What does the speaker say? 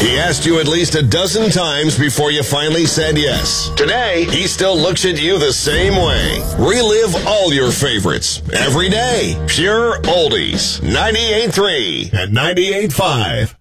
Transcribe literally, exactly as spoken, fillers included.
He asked you at least a dozen times before you finally said yes. Today, he still looks at you the same way. Relive all your favorites every day. Pure Oldies. ninety-eight point three and ninety-eight point five.